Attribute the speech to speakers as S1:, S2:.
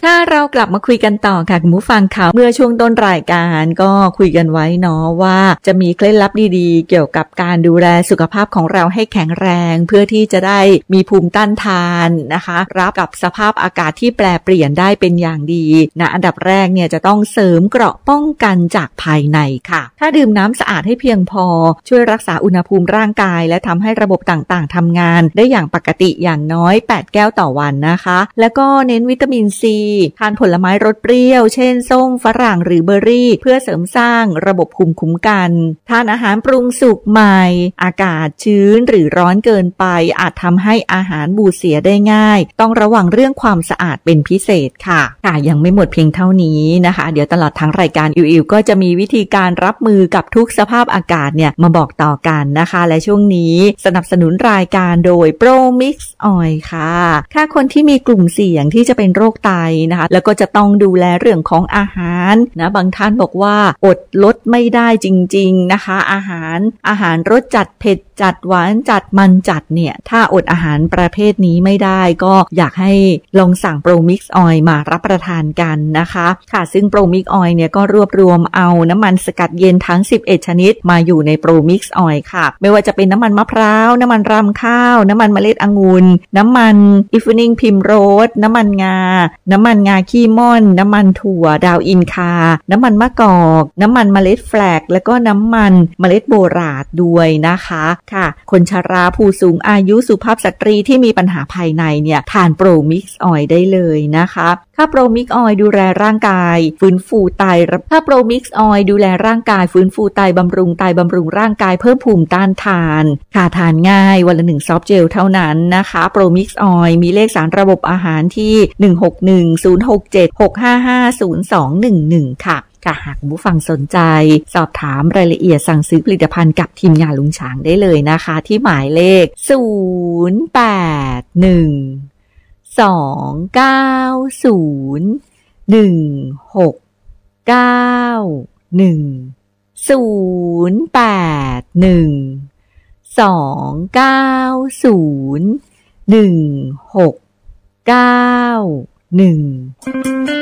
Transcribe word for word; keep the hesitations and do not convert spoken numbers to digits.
S1: ถ้าเรากลับมาคุยกันต่อค่ะคุณผู้ฟังค่ะเมื่อช่วงต้นรายการก็คุยกันไว้เนาะว่าจะมีเคล็ดลับดีๆเกี่ยวกับการดูแลสุขภาพของเราให้แข็งแรงเพื่อที่จะได้มีภูมิต้านทานนะคะรับกับสภาพอากาศที่แปรเปลี่ยนได้เป็นอย่างดีนะอันดับแรกเนี่ยจะต้องเสริมเกราะป้องกันจากภายในค่ะถ้าดื่มน้ำสะอาดให้เพียงพอช่วยรักษาอุณหภูมิร่างกายและทำให้ระบบต่างๆทำงานได้อย่างปกติอย่างน้อยแปดแก้วต่อวันนะคะแล้วก็เน้นวิตามินซีทานผลไม้รสเปรี้ยวเช่นส้มฝรั่งหรือเบอร์รี่เพื่อเสริมสร้างระบบภูมิคุ้มกันทานอาหารปรุงสุกใหม่อากาศชื้นหรือร้อนเกินไปอาจทำให้อาหารบูดเสียได้ง่ายต้องระวังเรื่องความสะอาดเป็นพิเศษค่ะค่ะยังไม่หมดเพียงเท่านี้นะคะเดี๋ยวตลอดทั้งรายการอิวๆก็จะมีวิธีการรับมือกับทุกสภาพอากาศเนี่ยมาบอกต่อกันนะคะและช่วงนี้สนับสนุนรายการโดย Pro Mix Oil ค่ะถ้าคนที่มีกลุ่มเสี่ยงที่จะเป็นโรคไตนะคะแล้วก็จะต้องดูแลเรื่องของอาหารนะบางท่านบอกว่าอดลดไม่ได้จริงๆนะคะอาหารอาหารรสจัดเผ็ดจัดหวานจัดมันจัดเนี่ยถ้าอดอาหารประเภทนี้ไม่ได้ก็อยากให้ลองสั่ง Pro Mix Oil มารับประทานกันนะคะค่ะซึ่ง Pro Mix Oil เนี่ยก็รวบรวมเอาน้ำมันสกัดเย็นทั้งสิบเอ็ดชนิดมาอยู่ใน Pro Mix Oil ค่ะไม่ว่าจะเป็นน้ำมันมะพร้าวน้ำมันรำข้าวน้ำมันเมล็ดองุ่นน้ำมันอีฟนิ่งพิมโรสน้ำมันงาน้ำมันงาขี้ม่อนน้ำมันถั่วดาวอินคาน้ำมันมะกอกน้ำมันเมล็ดแฟลกแล้วก็น้ำมันเมล็ดโบราณด้วยนะคะค่ะคนชราผู้สูงอายุสุภาพสตรีที่มีปัญหาภายในเนี่ยทาน Pro Mix Oil ได้เลยนะคะถ้า Pro Mix Oil ดูแลร่างกายฟื้นฟูไตถ้า Pro Mix Oil ดูแลร่างกายฟื้นฟูไตบำรุงไตบำรุงร่างกายเพิ่มภูมิต้านทานค่ะทานง่ายวันละหนึ่งซอฟต์เจลเท่านั้นนะคะ Pro Mix Oil มีเลขสารระบบอาหารที่หนึ่ง หก หนึ่ง ศูนย์ หก เจ็ด หก ห้า ห้า ศูนย์ สอง หนึ่ง หนึ่งค่ะค่ะหากผู้ฟังสนใจสอบถามรายละเอียดสั่งซื้อผลิตภัณฑ์กับทีมงานลุงช้างได้เลยนะคะที่หมายเลขศูนย์ แปด หนึ่ง สอง เก้า ศูนย์ หนึ่ง หก เก้า หนึ่ง ศูนย์ แปด หนึ่ง สอง เก้า ศูนย์ หนึ่ง หก เก้า หนึ่ง